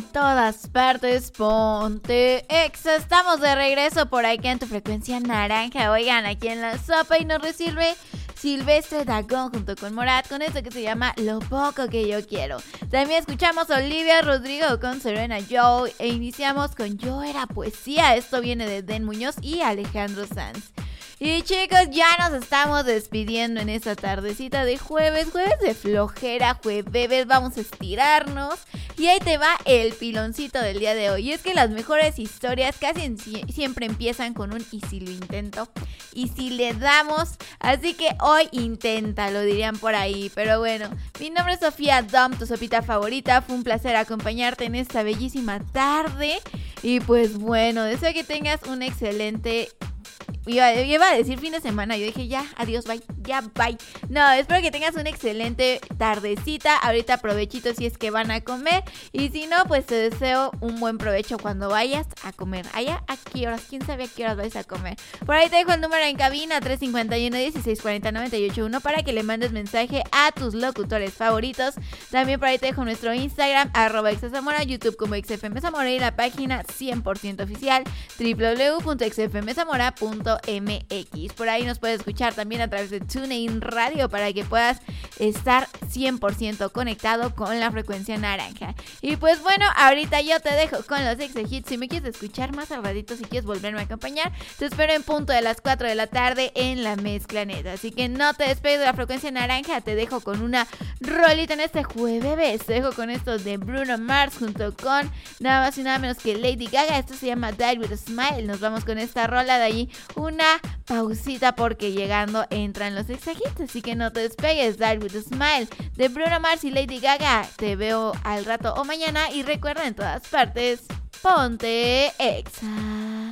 todas partes, ponte Exa. Estamos de regreso por aquí en tu frecuencia naranja. Oigan, aquí en la sopa y nos recibe Silvestre Dangond junto con Morat con esto que se llama Lo Poco Que Yo Quiero. También escuchamos a Olivia Rodrigo con Serena Joy e iniciamos con Yo Era Poesía. Esto viene de Den Muñoz y Alejandro Sanz. Y chicos, ya nos estamos despidiendo en esta tardecita de jueves de flojera, jueves, vamos a estirarnos. Y ahí te va el piloncito del día de hoy. Y es que las mejores historias casi siempre empiezan con un y si lo intento, y si le damos. Así que hoy inténtalo, dirían por ahí. Pero bueno, mi nombre es Sofía Dom, tu sopita favorita. Fue un placer acompañarte en esta bellísima tarde. Y pues bueno, deseo que tengas un excelente... Iba a decir fin de semana, yo dije ya, adiós, bye, ya, bye. No, espero que tengas una excelente tardecita. Ahorita provechito si es que van a comer. Y si no, pues te deseo un buen provecho cuando vayas a comer. Allá, ¿a qué horas? ¿Quién sabe a qué horas vais a comer? Por ahí te dejo el número en cabina, 351-1640-981, para que le mandes mensaje a tus locutores favoritos. También por ahí te dejo nuestro Instagram, @exazamora, YouTube como XFMZamora y la página 100% oficial, www.xfmzamora.mx. Por ahí nos puedes escuchar también a través de TuneIn Radio para que puedas estar 100% conectado con la frecuencia naranja. Y pues bueno, ahorita yo te dejo con los Exa Hits. Si me quieres escuchar más al ratito, si quieres volverme a acompañar, te espero en punto de las 4 de la tarde en la Mezcla Neta. Así que no te despegues de la frecuencia naranja, te dejo con una rolita en este jueves. Te dejo con esto de Bruno Mars junto con nada más y nada menos que Lady Gaga. Esto se llama Die With A Smile. Nos vamos con esta rola de allí. Una pausita porque llegando entran los Exa Hits, así que no te despegues. Die With A Smile de Bruno Mars y Lady Gaga. Te veo al rato o mañana y recuerda, en todas partes, ponte Exa.